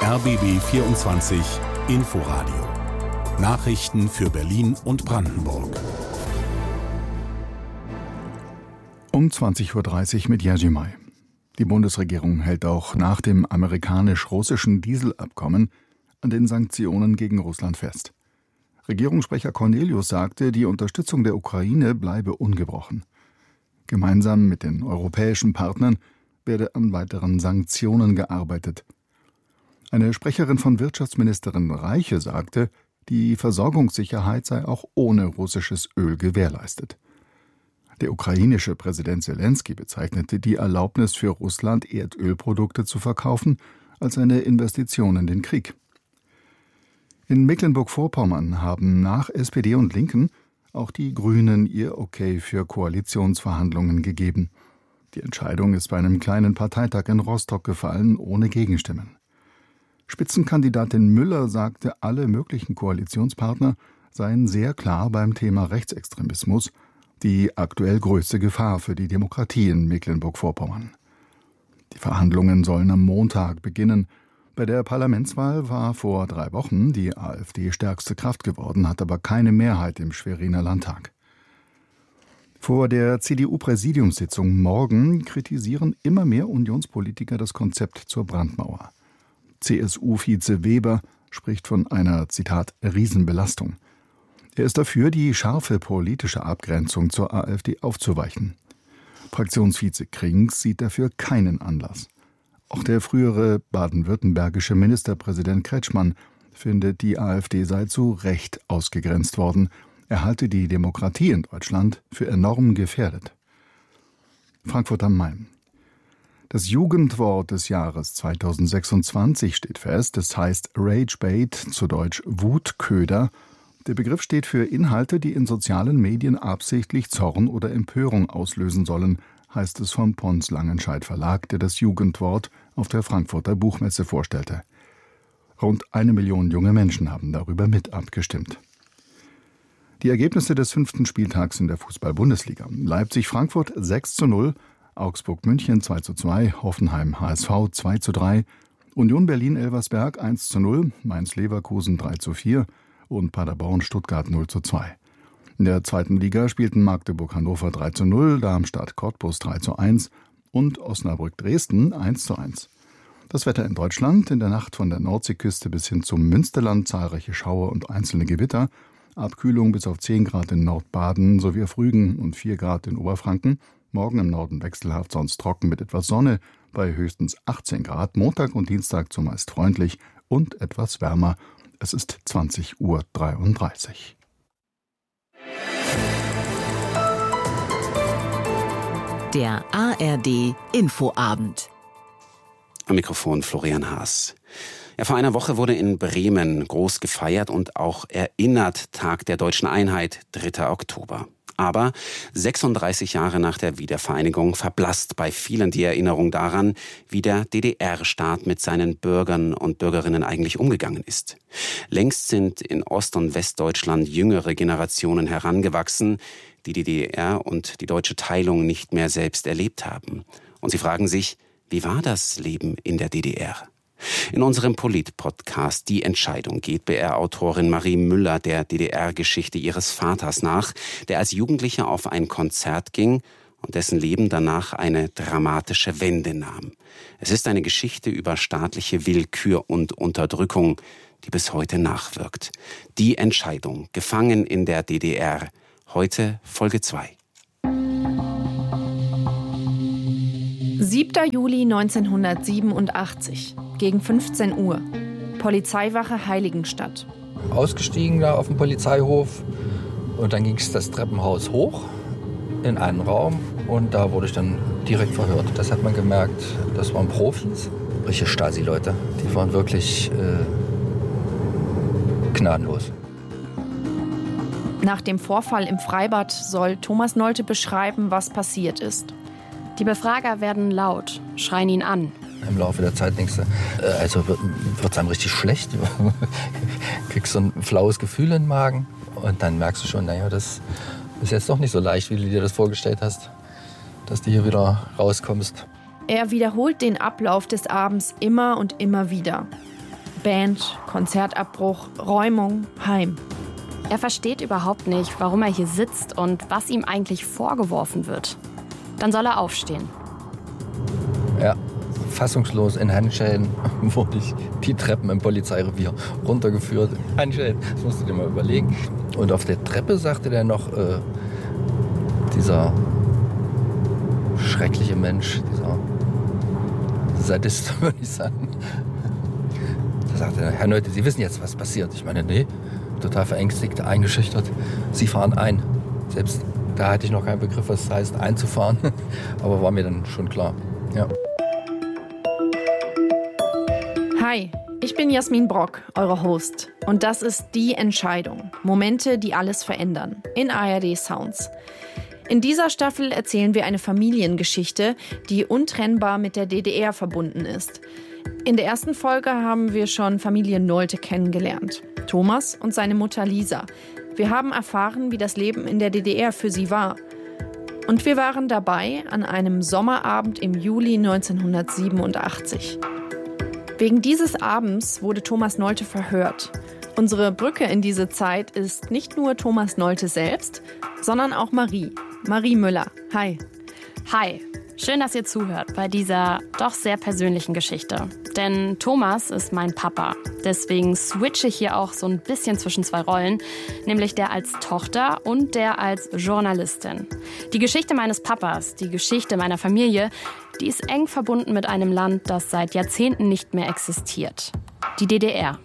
RBB 24 Inforadio. Nachrichten für Berlin und Brandenburg. Um 20.30 Uhr mit Jerzy May. Die Bundesregierung hält auch nach dem amerikanisch-russischen Dieselabkommen an den Sanktionen gegen Russland fest. Regierungssprecher Cornelius sagte, die Unterstützung der Ukraine bleibe ungebrochen. Gemeinsam mit den europäischen Partnern werde an weiteren Sanktionen gearbeitet. Eine Sprecherin von Wirtschaftsministerin Reiche sagte, die Versorgungssicherheit sei auch ohne russisches Öl gewährleistet. Der ukrainische Präsident Selenskyj bezeichnete die Erlaubnis für Russland, Erdölprodukte zu verkaufen, als eine Investition in den Krieg. In Mecklenburg-Vorpommern haben nach SPD und Linken auch die Grünen ihr Okay für Koalitionsverhandlungen gegeben. Die Entscheidung ist bei einem kleinen Parteitag in Rostock gefallen, ohne Gegenstimmen. Spitzenkandidatin Müller sagte, alle möglichen Koalitionspartner seien sehr klar beim Thema Rechtsextremismus, die aktuell größte Gefahr für die Demokratie in Mecklenburg-Vorpommern. Die Verhandlungen sollen am Montag beginnen. Bei der Parlamentswahl war vor 3 Wochen die AfD stärkste Kraft geworden, hat aber keine Mehrheit im Schweriner Landtag. Vor der CDU-Präsidiumssitzung morgen kritisieren immer mehr Unionspolitiker das Konzept zur Brandmauer. CSU-Vize Weber spricht von einer, Zitat, Riesenbelastung. Er ist dafür, die scharfe politische Abgrenzung zur AfD aufzuweichen. Fraktionsvize Krings sieht dafür keinen Anlass. Auch der frühere baden-württembergische Ministerpräsident Kretschmann findet, die AfD sei zu Recht ausgegrenzt worden. Er halte die Demokratie in Deutschland für enorm gefährdet. Frankfurt am Main. Das Jugendwort des Jahres 2026 steht fest. Es heißt Ragebait, zu Deutsch Wutköder. Der Begriff steht für Inhalte, die in sozialen Medien absichtlich Zorn oder Empörung auslösen sollen, heißt es vom Pons Langenscheidt Verlag, der das Jugendwort auf der Frankfurter Buchmesse vorstellte. Rund 1 Million junge Menschen haben darüber mit abgestimmt. Die Ergebnisse des 5. Spieltags in der Fußball-Bundesliga. Leipzig-Frankfurt 6:0, Augsburg-München 2:2, Hoffenheim-HSV 2:3, Union Berlin-Elversberg 1:0, Mainz-Leverkusen 3:4 und Paderborn-Stuttgart 0:2. In der 2. Liga spielten Magdeburg-Hannover 3:0, Darmstadt-Cottbus 3:1 und Osnabrück-Dresden 1:1. Das Wetter in Deutschland: in der Nacht von der Nordseeküste bis hin zum Münsterland zahlreiche Schauer und einzelne Gewitter. Abkühlung bis auf 10 Grad in Nordbaden sowie auf Rügen und 4 Grad in Oberfranken. Morgen im Norden wechselhaft, sonst trocken mit etwas Sonne bei höchstens 18 Grad. Montag und Dienstag zumeist freundlich und etwas wärmer. Es ist 20:33 Uhr. Der ARD Infoabend. Am Mikrofon Florian Haas. Ja, vor einer Woche wurde in Bremen groß gefeiert und auch erinnert, Tag der deutschen Einheit, 3. Oktober. Aber 36 Jahre nach der Wiedervereinigung verblasst bei vielen die Erinnerung daran, wie der DDR-Staat mit seinen Bürgern und Bürgerinnen eigentlich umgegangen ist. Längst sind in Ost- und Westdeutschland jüngere Generationen herangewachsen, die die DDR und die deutsche Teilung nicht mehr selbst erlebt haben. Und sie fragen sich, wie war das Leben in der DDR? In unserem Polit-Podcast Die Entscheidung geht BR-Autorin Marie Müller der DDR-Geschichte ihres Vaters nach, der als Jugendlicher auf ein Konzert ging und dessen Leben danach eine dramatische Wende nahm. Es ist eine Geschichte über staatliche Willkür und Unterdrückung, die bis heute nachwirkt. Die Entscheidung, gefangen in der DDR. Heute Folge 2. 7. Juli 1987, gegen 15 Uhr. Polizeiwache Heiligenstadt. Ausgestiegen da auf dem Polizeihof und dann ging es das Treppenhaus hoch in einen Raum und da wurde ich dann direkt verhört. Das hat man gemerkt, das waren Profis, richtige Stasi-Leute. Die waren wirklich gnadenlos. Nach dem Vorfall im Freibad soll Thomas Nolte beschreiben, was passiert ist. Die Befrager werden laut, schreien ihn an. Im Laufe der Zeit denkst du, also wird es einem richtig schlecht. Kriegst so ein flaues Gefühl in den Magen und dann merkst du schon, naja, das ist jetzt doch nicht so leicht, wie du dir das vorgestellt hast, dass du hier wieder rauskommst. Er wiederholt den Ablauf des Abends immer und immer wieder. Band, Konzertabbruch, Räumung, Heim. Er versteht überhaupt nicht, warum er hier sitzt und was ihm eigentlich vorgeworfen wird. Dann soll er aufstehen. Ja, fassungslos in Handschellen wurde ich die Treppen im Polizeirevier runtergeführt. Handschellen, das musst du dir mal überlegen. Und auf der Treppe sagte der noch, dieser schreckliche Mensch, dieser Sadist, würde ich sagen. Da sagte er, Herr Nolte, Sie wissen jetzt, was passiert. Ich meine, nee, total verängstigt, eingeschüchtert. Sie fahren ein. Selbst da hatte ich noch keinen Begriff, was es heißt, einzufahren. Aber war mir dann schon klar. Ja. Hi, ich bin Jasmin Brock, eure Host. Und das ist Die Entscheidung. Momente, die alles verändern. In ARD Sounds. In dieser Staffel erzählen wir eine Familiengeschichte, die untrennbar mit der DDR verbunden ist. In der ersten Folge haben wir schon Familie Nolte kennengelernt. Thomas und seine Mutter Lisa. Wir haben erfahren, wie das Leben in der DDR für sie war. Und wir waren dabei an einem Sommerabend im Juli 1987. Wegen dieses Abends wurde Thomas Nolte verhört. Unsere Brücke in diese Zeit ist nicht nur Thomas Nolte selbst, sondern auch Marie Müller. Hi. Hi. Schön, dass ihr zuhört bei dieser doch sehr persönlichen Geschichte. Denn Thomas ist mein Papa. Deswegen switche ich hier auch so ein bisschen zwischen zwei Rollen, nämlich der als Tochter und der als Journalistin. Die Geschichte meines Papas, die Geschichte meiner Familie, die ist eng verbunden mit einem Land, das seit Jahrzehnten nicht mehr existiert. Die DDR.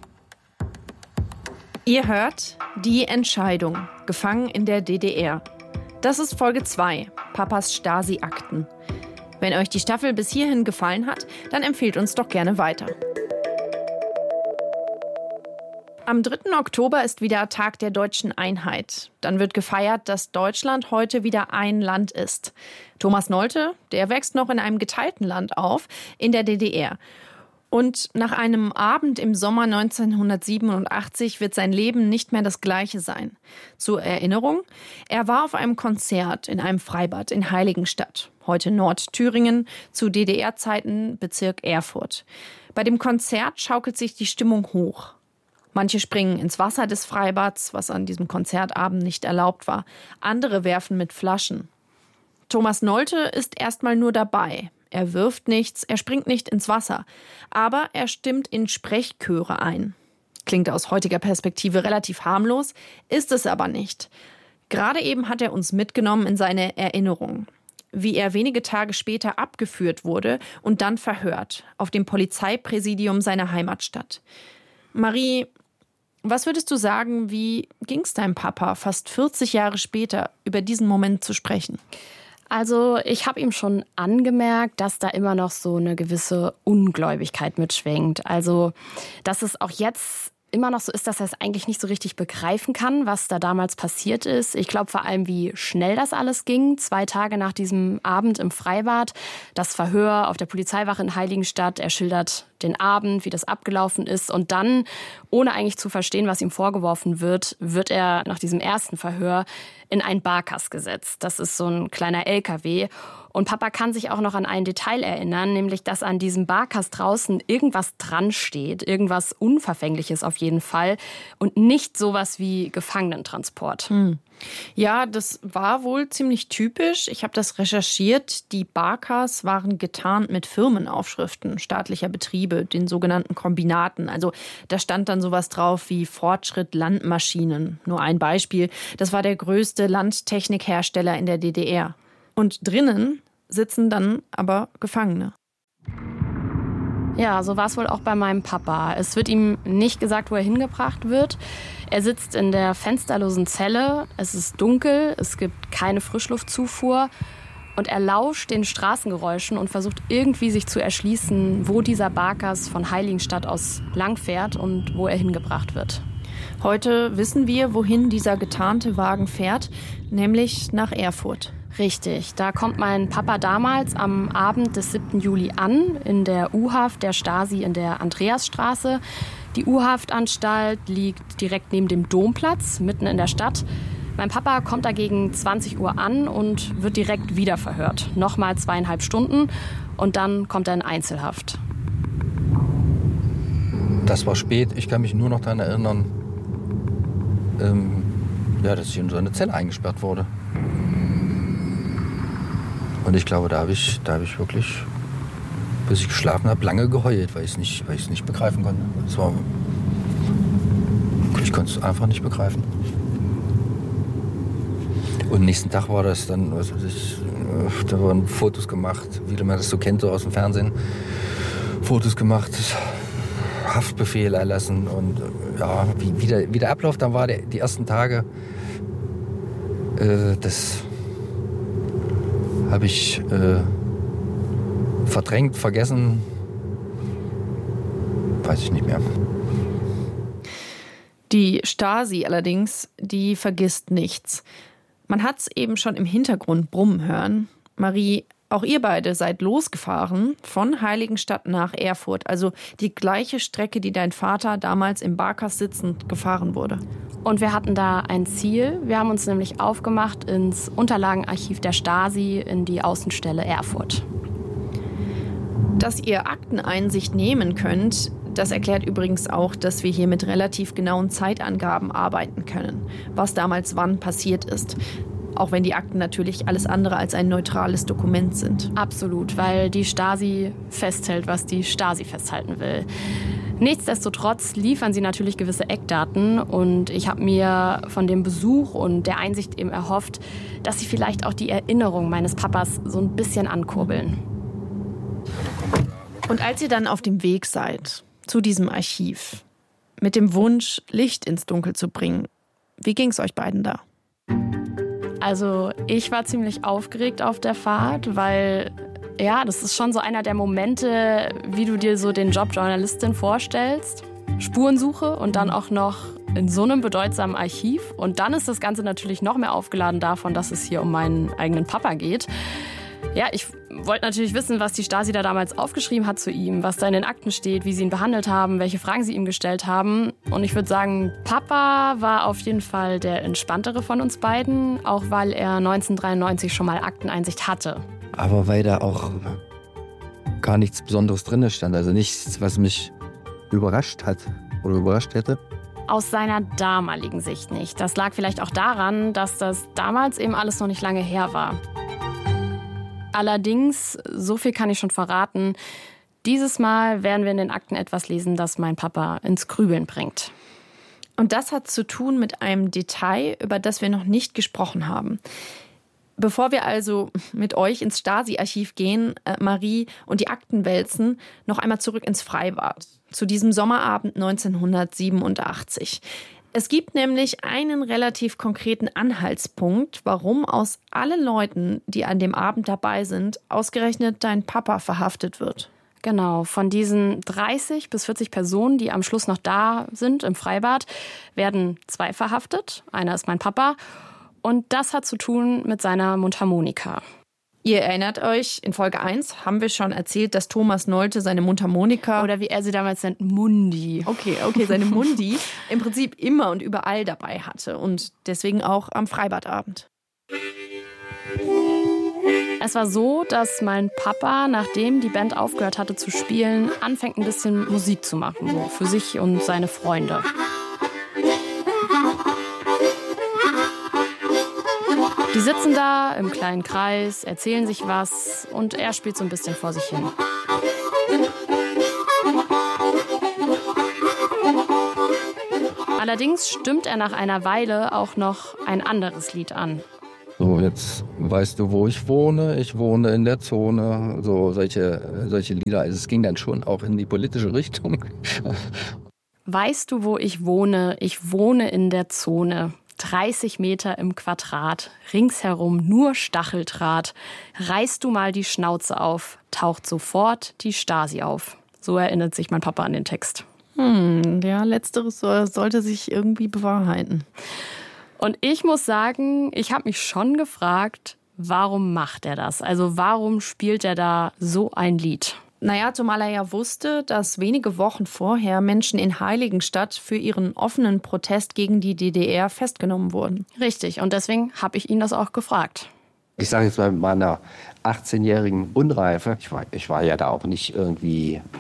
Ihr hört Die Entscheidung, gefangen in der DDR. Das ist Folge 2, Papas Stasi-Akten. Wenn euch die Staffel bis hierhin gefallen hat, dann empfehlt uns doch gerne weiter. Am 3. Oktober ist wieder Tag der deutschen Einheit. Dann wird gefeiert, dass Deutschland heute wieder ein Land ist. Thomas Nolte, der wächst noch in einem geteilten Land auf, in der DDR. Und nach einem Abend im Sommer 1987 wird sein Leben nicht mehr das gleiche sein. Zur Erinnerung, er war auf einem Konzert in einem Freibad in Heiligenstadt, heute Nordthüringen, zu DDR-Zeiten Bezirk Erfurt. Bei dem Konzert schaukelt sich die Stimmung hoch. Manche springen ins Wasser des Freibads, was an diesem Konzertabend nicht erlaubt war. Andere werfen mit Flaschen. Thomas Nolte ist erstmal nur dabei. Er wirft nichts, er springt nicht ins Wasser. Aber er stimmt in Sprechchöre ein. Klingt aus heutiger Perspektive relativ harmlos, ist es aber nicht. Gerade eben hat er uns mitgenommen in seine Erinnerungen. Wie er wenige Tage später abgeführt wurde und dann verhört. Auf dem Polizeipräsidium seiner Heimatstadt. Marie, was würdest du sagen, wie ging es deinem Papa fast 40 Jahre später, über diesen Moment zu sprechen? Also ich habe ihm schon angemerkt, dass da immer noch so eine gewisse Ungläubigkeit mitschwingt. Also dass es auch jetzt immer noch so ist, dass er es eigentlich nicht so richtig begreifen kann, was da damals passiert ist. Ich glaube vor allem, wie schnell das alles ging. 2 Tage nach diesem Abend im Freibad, das Verhör auf der Polizeiwache in Heiligenstadt. Er schildert den Abend, wie das abgelaufen ist. Und dann, ohne eigentlich zu verstehen, was ihm vorgeworfen wird, wird er nach diesem ersten Verhör in ein Barkas gesetzt. Das ist so ein kleiner LKW. Und Papa kann sich auch noch an ein Detail erinnern, nämlich, dass an diesem Barkas draußen irgendwas dran steht, irgendwas Unverfängliches auf jeden Fall und nicht sowas wie Gefangenentransport. Ja, das war wohl ziemlich typisch. Ich habe das recherchiert. Die Barkas waren getarnt mit Firmenaufschriften staatlicher Betriebe, den sogenannten Kombinaten. Also da stand dann sowas drauf wie Fortschritt Landmaschinen. Nur ein Beispiel. Das war der größte Landtechnikhersteller in der DDR. Und drinnen sitzen dann aber Gefangene. Ja, so war es wohl auch bei meinem Papa. Es wird ihm nicht gesagt, wo er hingebracht wird. Er sitzt in der fensterlosen Zelle. Es ist dunkel, es gibt keine Frischluftzufuhr. Und er lauscht den Straßengeräuschen und versucht irgendwie sich zu erschließen, wo dieser Barkas von Heiligenstadt aus langfährt und wo er hingebracht wird. Heute wissen wir, wohin dieser getarnte Wagen fährt, nämlich nach Erfurt. Richtig, da kommt mein Papa damals am Abend des 7. Juli an, in der U-Haft der Stasi in der Andreasstraße. Die U-Haftanstalt liegt direkt neben dem Domplatz, mitten in der Stadt. Mein Papa kommt da gegen 20 Uhr an und wird direkt wieder verhört. Nochmal 2,5 Stunden und dann kommt er in Einzelhaft. Das war spät. Ich kann mich nur noch daran erinnern, dass ich in so eine Zelle eingesperrt wurde. Und ich glaube, da habe ich wirklich, bis ich geschlafen habe, lange geheult, weil ich es nicht begreifen konnte. Ich konnte es einfach nicht begreifen. Und nächsten Tag war das dann, da wurden Fotos gemacht, wie man das so kennt, so aus dem Fernsehen. Fotos gemacht, Haftbefehl erlassen und ja, wie der Ablauf dann war, die ersten Tage, das habe ich verdrängt, vergessen, weiß ich nicht mehr. Die Stasi allerdings, die vergisst nichts. Man hat es eben schon im Hintergrund brummen hören. Marie, auch ihr beide seid losgefahren von Heiligenstadt nach Erfurt. Also die gleiche Strecke, die dein Vater damals im Barkas sitzend gefahren wurde. Und wir hatten da ein Ziel. Wir haben uns nämlich aufgemacht ins Unterlagenarchiv der Stasi in die Außenstelle Erfurt. Dass ihr Akteneinsicht nehmen könnt, das erklärt übrigens auch, dass wir hier mit relativ genauen Zeitangaben arbeiten können, was damals wann passiert ist. Auch wenn die Akten natürlich alles andere als ein neutrales Dokument sind. Absolut, weil die Stasi festhält, was die Stasi festhalten will. Nichtsdestotrotz liefern sie natürlich gewisse Eckdaten und ich habe mir von dem Besuch und der Einsicht eben erhofft, dass sie vielleicht auch die Erinnerung meines Papas so ein bisschen ankurbeln. Und als ihr dann auf dem Weg seid zu diesem Archiv, mit dem Wunsch, Licht ins Dunkel zu bringen, wie ging es euch beiden da? Also ich war ziemlich aufgeregt auf der Fahrt, weil ja, das ist schon so einer der Momente, wie du dir so den Job Journalistin vorstellst. Spurensuche und dann auch noch in so einem bedeutsamen Archiv. Und dann ist das Ganze natürlich noch mehr aufgeladen davon, dass es hier um meinen eigenen Papa geht. Ja, ich wollte natürlich wissen, was die Stasi da damals aufgeschrieben hat zu ihm, was da in den Akten steht, wie sie ihn behandelt haben, welche Fragen sie ihm gestellt haben. Und ich würde sagen, Papa war auf jeden Fall der entspanntere von uns beiden, auch weil er 1993 schon mal Akteneinsicht hatte. Aber weil da auch gar nichts Besonderes drin stand, also nichts, was mich überrascht hat oder überrascht hätte. Aus seiner damaligen Sicht nicht. Das lag vielleicht auch daran, dass das damals eben alles noch nicht lange her war. Allerdings, so viel kann ich schon verraten, dieses Mal werden wir in den Akten etwas lesen, das mein Papa ins Grübeln bringt. Und das hat zu tun mit einem Detail, über das wir noch nicht gesprochen haben. Bevor wir also mit euch ins Stasi-Archiv gehen, Marie, und die Akten wälzen, noch einmal zurück ins Freibad, zu diesem Sommerabend 1987. Es gibt nämlich einen relativ konkreten Anhaltspunkt, warum aus allen Leuten, die an dem Abend dabei sind, ausgerechnet dein Papa verhaftet wird. Genau, von diesen 30 bis 40 Personen, die am Schluss noch da sind im Freibad, werden 2 verhaftet. Einer ist mein Papa und das hat zu tun mit seiner Mundharmonika. Ihr erinnert euch, in Folge 1 haben wir schon erzählt, dass Thomas Nolte seine Mundharmonika, oder wie er sie damals nennt, Mundi. Okay, seine Mundi im Prinzip immer und überall dabei hatte und deswegen auch am Freibadabend. Es war so, dass mein Papa, nachdem die Band aufgehört hatte zu spielen, anfängt ein bisschen Musik zu machen, so für sich und seine Freunde. Die sitzen da im kleinen Kreis, erzählen sich was und er spielt so ein bisschen vor sich hin. Allerdings stimmt er nach einer Weile auch noch ein anderes Lied an. So, jetzt weißt du, wo ich wohne. Ich wohne in der Zone. So solche Lieder. Also es ging dann schon auch in die politische Richtung. Weißt du, wo ich wohne? Ich wohne in der Zone. 30 Meter im Quadrat, ringsherum nur Stacheldraht. Reißt du mal die Schnauze auf, taucht sofort die Stasi auf. So erinnert sich mein Papa an den Text. Ja, letzteres sollte sich irgendwie bewahrheiten. Und ich muss sagen, ich habe mich schon gefragt, warum macht er das? Also warum spielt er da so ein Lied? Naja, zumal er ja wusste, dass wenige Wochen vorher Menschen in Heiligenstadt für ihren offenen Protest gegen die DDR festgenommen wurden. Richtig, und deswegen habe ich ihn das auch gefragt. Ich sage jetzt mal, mit meiner 18-jährigen Unreife, ich war ja da auch nicht irgendwie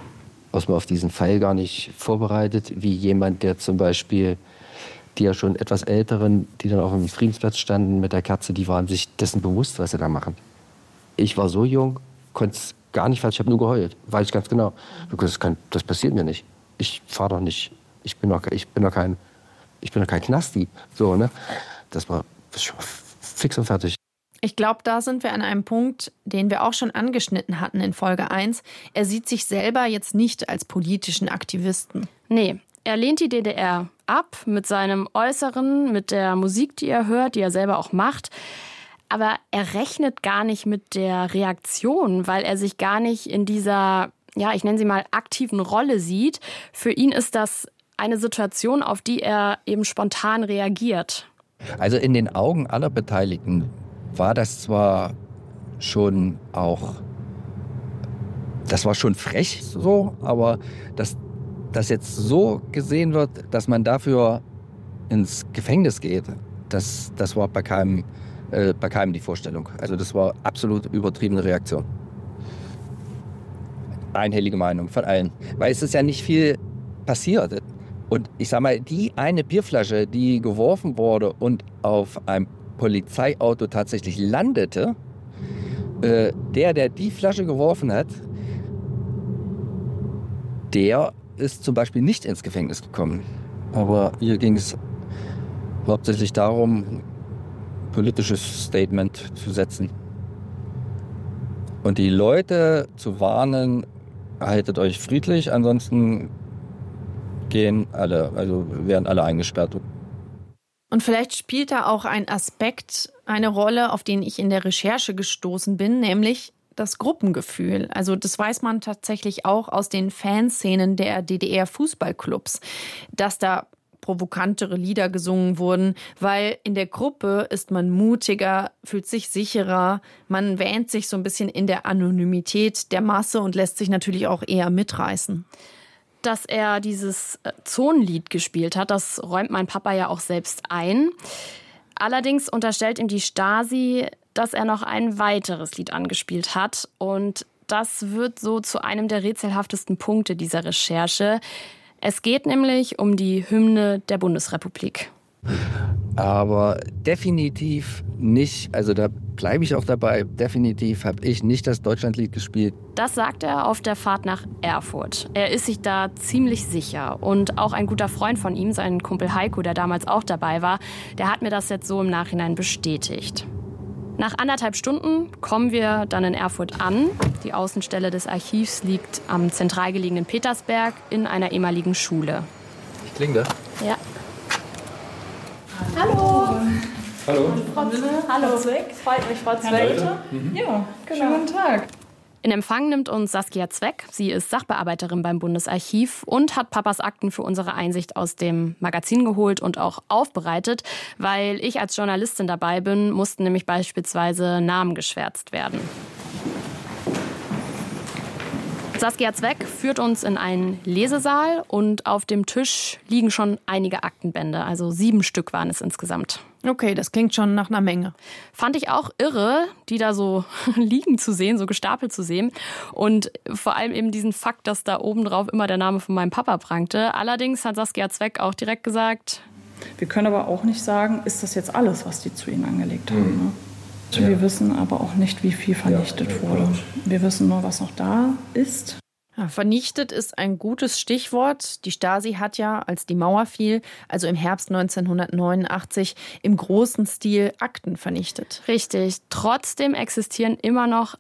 aus man auf diesen Fall gar nicht vorbereitet, wie jemand, der zum Beispiel die ja schon etwas Älteren, die dann auch am Friedensplatz standen mit der Kerze, die waren sich dessen bewusst, was sie da machen. Ich war so jung, konnte es gar nicht, weil ich habe nur geheult. Weiß ich ganz genau. Das passiert mir nicht. Ich fahre doch nicht. Ich bin doch kein Knasti. So, ne? Das war fix und fertig. Ich glaube, da sind wir an einem Punkt, den wir auch schon angeschnitten hatten in Folge 1. Er sieht sich selber jetzt nicht als politischen Aktivisten. Nee, er lehnt die DDR ab mit seinem Äußeren, mit der Musik, die er hört, die er selber auch macht. Aber er rechnet gar nicht mit der Reaktion, weil er sich gar nicht in dieser, ja, ich nenne sie mal, aktiven Rolle sieht. Für ihn ist das eine Situation, auf die er eben spontan reagiert. Also in den Augen aller Beteiligten war das zwar schon auch, das war schon frech so, aber dass das jetzt so gesehen wird, dass man dafür ins Gefängnis geht, das war bei keinem die Vorstellung. Also das war absolut übertriebene Reaktion. Einhellige Meinung von allen. Weil es ist ja nicht viel passiert. Und ich sag mal, die eine Bierflasche, die geworfen wurde und auf einem Polizeiauto tatsächlich landete, der die Flasche geworfen hat, der ist zum Beispiel nicht ins Gefängnis gekommen. Aber hier ging es hauptsächlich darum, ein politisches Statement zu setzen. Und die Leute zu warnen, haltet euch friedlich, ansonsten werden alle eingesperrt. Und vielleicht spielt da auch ein Aspekt eine Rolle, auf den ich in der Recherche gestoßen bin, nämlich das Gruppengefühl. Also das weiß man tatsächlich auch aus den Fanszenen der DDR-Fußballclubs, dass da provokantere Lieder gesungen wurden, weil in der Gruppe ist man mutiger, fühlt sich sicherer, man wähnt sich so ein bisschen in der Anonymität der Masse und lässt sich natürlich auch eher mitreißen. Dass er dieses Zonenlied gespielt hat, das räumt mein Papa ja auch selbst ein. Allerdings unterstellt ihm die Stasi, dass er noch ein weiteres Lied angespielt hat. Und das wird so zu einem der rätselhaftesten Punkte dieser Recherche. Es geht nämlich um die Hymne der Bundesrepublik. Aber definitiv nicht, also da bleibe ich auch dabei, definitiv habe ich nicht das Deutschlandlied gespielt. Das sagt er auf der Fahrt nach Erfurt. Er ist sich da ziemlich sicher. Und auch ein guter Freund von ihm, sein Kumpel Heiko, der damals auch dabei war, der hat mir das jetzt so im Nachhinein bestätigt. Nach 1,5 Stunden kommen wir dann in Erfurt an. Die Außenstelle des Archivs liegt am zentral gelegenen Petersberg in einer ehemaligen Schule. Ich klinge da? Ja. Hallo. Hallo. Frau Wille. Hallo. Zweck. Freut mich, Frau Zweck. Ja, genau. Schönen guten Tag. In Empfang nimmt uns Saskia Zweck. Sie ist Sachbearbeiterin beim Bundesarchiv und hat Papas Akten für unsere Einsicht aus dem Magazin geholt und auch aufbereitet. Weil ich als Journalistin dabei bin, mussten nämlich beispielsweise Namen geschwärzt werden. Saskia Zweck führt uns in einen Lesesaal und auf dem Tisch liegen schon einige Aktenbände. Also 7 Stück waren es insgesamt. Okay, das klingt schon nach einer Menge. Fand ich auch irre, die da so liegen zu sehen, so gestapelt zu sehen. Und vor allem eben diesen Fakt, dass da oben drauf immer der Name von meinem Papa prangte. Allerdings hat Saskia Zweck auch direkt gesagt: Wir können aber auch nicht sagen, ist das jetzt alles, was die zu ihnen angelegt haben. Ne? Ja. Wir wissen aber auch nicht, wie viel vernichtet wurde. Wir wissen nur, was noch da ist. Ja, vernichtet ist ein gutes Stichwort. Die Stasi hat ja, als die Mauer fiel, also im Herbst 1989, im großen Stil Akten vernichtet. Richtig. Trotzdem existieren immer noch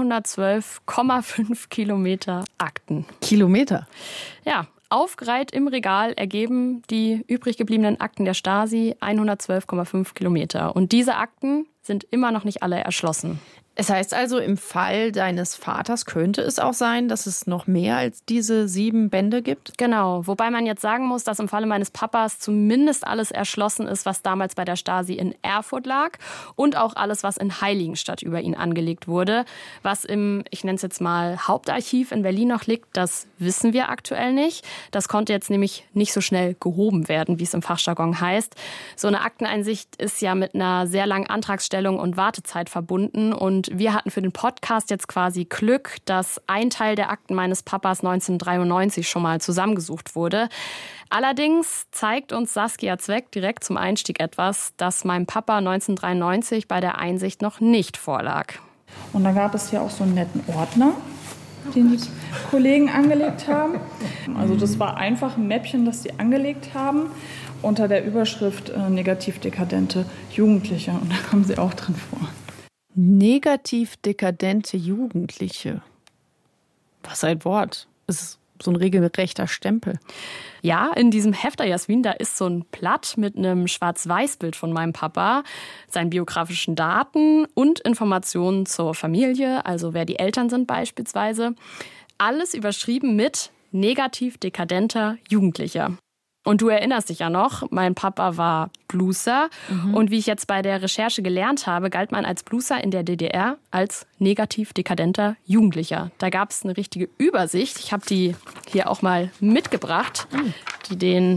112,5 Kilometer Akten. Kilometer? Ja. Aufgereiht im Regal ergeben die übrig gebliebenen Akten der Stasi 112,5 Kilometer. Und diese Akten sind immer noch nicht alle erschlossen. Es heißt also, im Fall deines Vaters könnte es auch sein, dass es noch mehr als diese 7 Bände gibt? Genau, wobei man jetzt sagen muss, dass im Falle meines Papas zumindest alles erschlossen ist, was damals bei der Stasi in Erfurt lag und auch alles, was in Heiligenstadt über ihn angelegt wurde. Was im, ich nenne es jetzt mal, Hauptarchiv in Berlin noch liegt, das wissen wir aktuell nicht. Das konnte jetzt nämlich nicht so schnell gehoben werden, wie es im Fachjargon heißt. So eine Akteneinsicht ist ja mit einer sehr langen Antragstellung und Wartezeit verbunden und Und wir hatten für den Podcast jetzt quasi Glück, dass ein Teil der Akten meines Papas 1993 schon mal zusammengesucht wurde. Allerdings zeigt uns Saskia Zweck direkt zum Einstieg etwas, das meinem Papa 1993 bei der Einsicht noch nicht vorlag. Und da gab es ja auch so einen netten Ordner, den die Kollegen angelegt haben. Also das war einfach ein Mäppchen, das die angelegt haben, unter der Überschrift negativ dekadente Jugendliche. Und da kommen sie auch drin vor. Negativ dekadente Jugendliche. Was ein Wort. Es ist so ein regelrechter Stempel. Ja, in diesem Hefter, Jasmin, da ist so ein Blatt mit einem Schwarz-Weiß-Bild von meinem Papa, seinen biografischen Daten und Informationen zur Familie, also wer die Eltern sind beispielsweise. Alles überschrieben mit negativ dekadenter Jugendlicher. Und du erinnerst dich ja noch, mein Papa war Blueser. Und wie ich jetzt bei der Recherche gelernt habe, galt man als Blueser in der DDR als negativ dekadenter Jugendlicher. Da gab es eine richtige Übersicht. Ich habe die hier auch mal mitgebracht. Die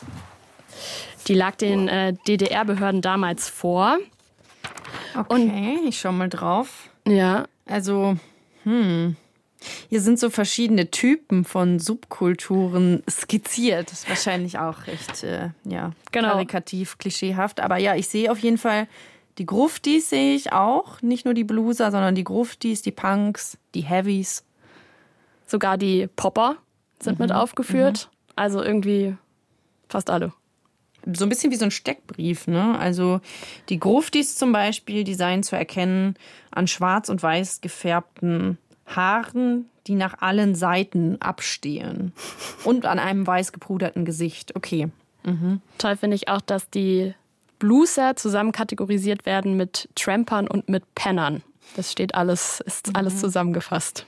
lag den DDR-Behörden damals vor. Okay, ich schau mal drauf. Ja. Also, hier sind so verschiedene Typen von Subkulturen skizziert. Das ist wahrscheinlich auch recht karikativ, klischeehaft. Aber ja, ich sehe auf jeden Fall, die Gruftis sehe ich auch. Nicht nur die Blueser, sondern die Gruftis, die Punks, die Heavies. Sogar die Popper sind mit aufgeführt. Also irgendwie fast alle. So ein bisschen wie so ein Steckbrief, ne? Also die Gruftis zum Beispiel, die seien zu erkennen an schwarz und weiß gefärbten Haaren, die nach allen Seiten abstehen. Und an einem weiß gepuderten Gesicht. Okay. Toll finde ich auch, dass die Blueser zusammen kategorisiert werden mit Trampern und mit Pennern. Das ist alles zusammengefasst.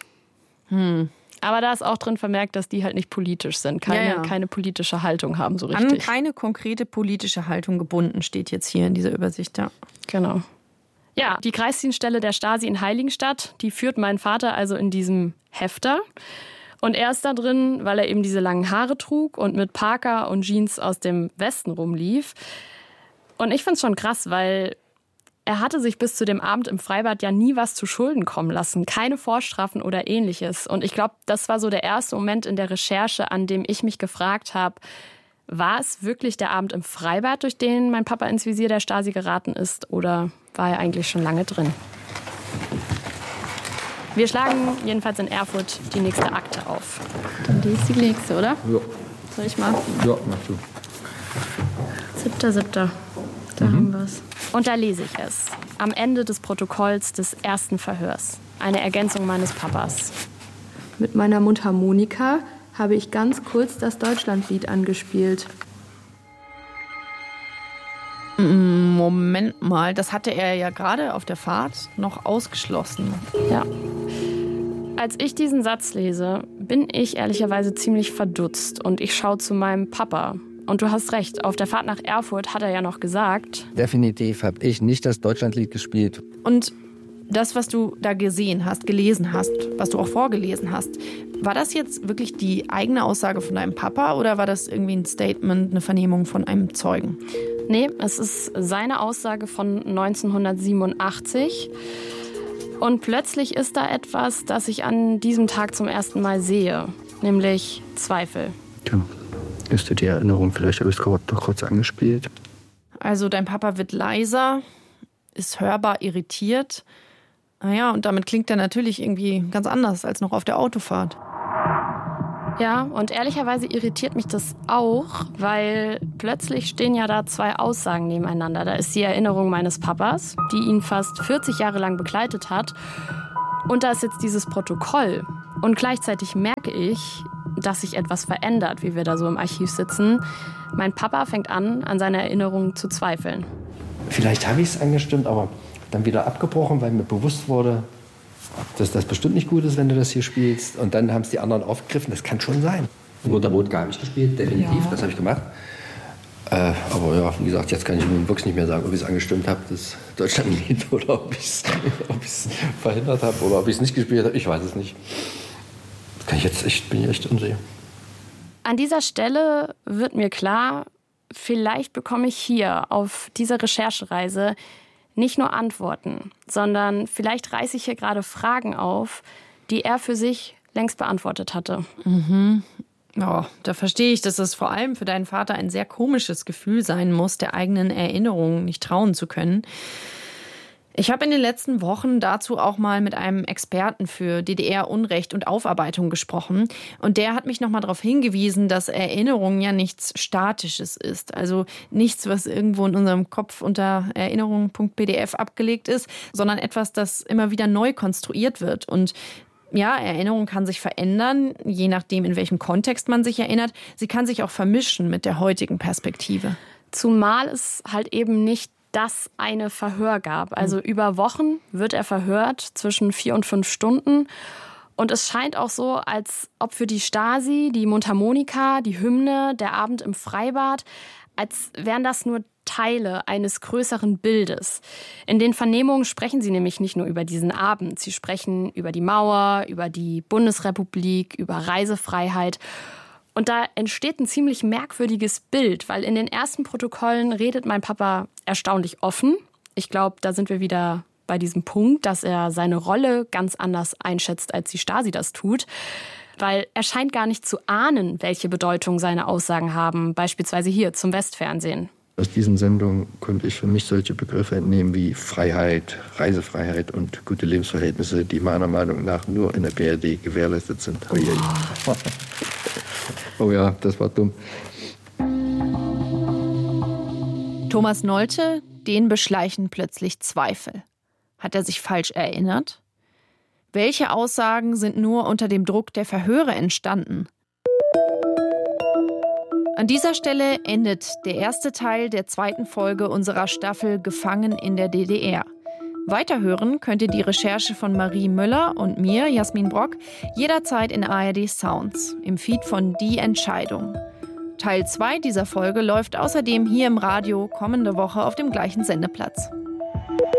Aber da ist auch drin vermerkt, dass die halt nicht politisch sind, keine politische Haltung haben so richtig. An keine konkrete politische Haltung gebunden, steht jetzt hier in dieser Übersicht, ja. Genau. Ja, die Kreisdienststelle der Stasi in Heiligenstadt, die führt meinen Vater also in diesem Hefter. Und er ist da drin, weil er eben diese langen Haare trug und mit Parker und Jeans aus dem Westen rumlief. Und ich finde es schon krass, weil er hatte sich bis zu dem Abend im Freibad ja nie was zu Schulden kommen lassen. Keine Vorstrafen oder Ähnliches. Und ich glaube, das war so der erste Moment in der Recherche, an dem ich mich gefragt habe, war es wirklich der Abend im Freibad, durch den mein Papa ins Visier der Stasi geraten ist, oder war er eigentlich schon lange drin? Wir schlagen jedenfalls in Erfurt die nächste Akte auf. Dann die ist die nächste, oder? Ja. Soll ich mal? Ja, mach du. 7.7. Da haben wir es. Und da lese ich es. Am Ende des Protokolls des ersten Verhörs. Eine Ergänzung meines Papas. Mit meiner Mundharmonika habe ich ganz kurz das Deutschlandlied angespielt. Moment mal, das hatte er ja gerade auf der Fahrt noch ausgeschlossen. Ja. Als ich diesen Satz lese, bin ich ehrlicherweise ziemlich verdutzt und ich schaue zu meinem Papa. Und du hast recht, auf der Fahrt nach Erfurt hat er ja noch gesagt: Definitiv habe ich nicht das Deutschlandlied gespielt. Und das, was du da gesehen hast, gelesen hast, was du auch vorgelesen hast, war das jetzt wirklich die eigene Aussage von deinem Papa oder war das irgendwie ein Statement, eine Vernehmung von einem Zeugen? Nee, es ist seine Aussage von 1987. Und plötzlich ist da etwas, das ich an diesem Tag zum ersten Mal sehe, nämlich Zweifel. Ja, ist dir die Erinnerung, vielleicht habe ich es kurz angespielt. Also dein Papa wird leiser, ist hörbar irritiert. Naja, und damit klingt er natürlich irgendwie ganz anders als noch auf der Autofahrt. Ja, und ehrlicherweise irritiert mich das auch, weil plötzlich stehen ja da zwei Aussagen nebeneinander. Da ist die Erinnerung meines Papas, die ihn fast 40 Jahre lang begleitet hat. Und da ist jetzt dieses Protokoll. Und gleichzeitig merke ich, dass sich etwas verändert, wie wir da so im Archiv sitzen. Mein Papa fängt an seiner Erinnerung zu zweifeln. Vielleicht habe ich es angestimmt, aber dann wieder abgebrochen, weil mir bewusst wurde, dass das bestimmt nicht gut ist, wenn du das hier spielst. Und dann haben es die anderen aufgegriffen. Das kann schon sein. Mutterrot habe ich gespielt, definitiv. Ja. Das habe ich gemacht. Aber ja, wie gesagt, jetzt kann ich wirklich nicht mehr sagen, ob ich es angestimmt habe, das Deutschlandlied, oder ob ich es verhindert habe oder ob ich es nicht gespielt habe. Ich weiß es nicht. Das kann ich jetzt bin ich echt unsicher. An dieser Stelle wird mir klar, vielleicht bekomme ich hier auf dieser Recherchereise nicht nur Antworten, sondern vielleicht reiße ich hier gerade Fragen auf, die er für sich längst beantwortet hatte. Oh, da verstehe ich, dass es vor allem für deinen Vater ein sehr komisches Gefühl sein muss, der eigenen Erinnerungen nicht trauen zu können. Ich habe in den letzten Wochen dazu auch mal mit einem Experten für DDR-Unrecht und Aufarbeitung gesprochen. Und der hat mich nochmal darauf hingewiesen, dass Erinnerung ja nichts Statisches ist. Also nichts, was irgendwo in unserem Kopf unter erinnerung.pdf abgelegt ist, sondern etwas, das immer wieder neu konstruiert wird. Und ja, Erinnerung kann sich verändern, je nachdem, in welchem Kontext man sich erinnert. Sie kann sich auch vermischen mit der heutigen Perspektive. Zumal es halt eben nicht das eine Verhör gab. Also über Wochen wird er verhört, zwischen 4 und 5 Stunden. Und es scheint auch so, als ob für die Stasi die Mundharmonika, die Hymne, der Abend im Freibad, als wären das nur Teile eines größeren Bildes. In den Vernehmungen sprechen sie nämlich nicht nur über diesen Abend. Sie sprechen über die Mauer, über die Bundesrepublik, über Reisefreiheit. Und da entsteht ein ziemlich merkwürdiges Bild, weil in den ersten Protokollen redet mein Papa erstaunlich offen. Ich glaube, da sind wir wieder bei diesem Punkt, dass er seine Rolle ganz anders einschätzt, als die Stasi das tut. Weil er scheint gar nicht zu ahnen, welche Bedeutung seine Aussagen haben, beispielsweise hier zum Westfernsehen. Aus diesen Sendungen konnte ich für mich solche Begriffe entnehmen wie Freiheit, Reisefreiheit und gute Lebensverhältnisse, die meiner Meinung nach nur in der BRD gewährleistet sind. Oh ja, das war dumm. Thomas Nolte, den beschleichen plötzlich Zweifel. Hat er sich falsch erinnert? Welche Aussagen sind nur unter dem Druck der Verhöre entstanden? An dieser Stelle endet der erste Teil der 2. Folge unserer Staffel Gefangen in der DDR. Weiterhören könnt ihr die Recherche von Marie Müller und mir, Jasmin Brock, jederzeit in ARD Sounds, im Feed von Die Entscheidung. Teil 2 dieser Folge läuft außerdem hier im Radio kommende Woche auf dem gleichen Sendeplatz.